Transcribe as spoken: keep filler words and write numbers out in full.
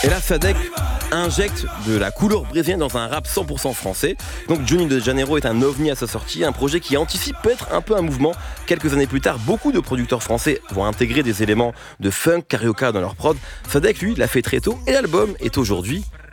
Et là, Sadek injecte de la couleur brésilienne dans un rap cent pour cent français. Donc Johnny de Janeiro est un ovni à sa sortie, un projet qui anticipe peut-être un peu un mouvement. Quelques années plus tard, beaucoup de producteurs français vont intégrer des éléments de funk, carioca dans leur prod. Sadek, lui, l'a fait très tôt et l'album est aujourd'hui